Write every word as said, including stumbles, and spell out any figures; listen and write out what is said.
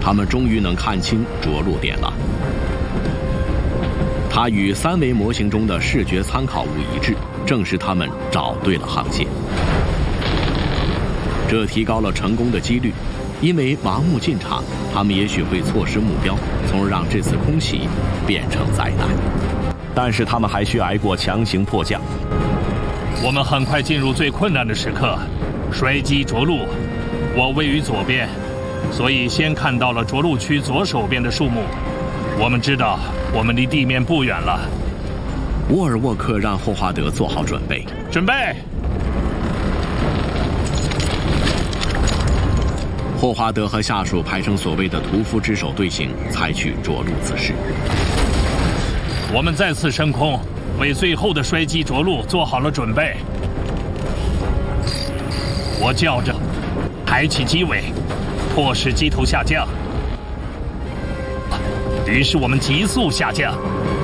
他们终于能看清着陆点了。它与三维模型中的视觉参考物一致，证实他们找对了航线。这提高了成功的几率，因为盲目进场，他们也许会错失目标，从而让这次空袭变成灾难。但是他们还需挨过强行迫降。 我们很快进入最困难的时刻，衰机着陆。我位于左边，所以先看到了着陆区左手边的树木。我们知道我们离地面不远了。 沃尔沃克让霍华德做好准备。 准备。 霍华德和下属排成所谓的屠夫之手队形，采取着陆姿势。 我们再次升空，为最后的衰机着陆做好了准备。我叫着，抬起机尾，迫使机头下降。于是我们急速下降。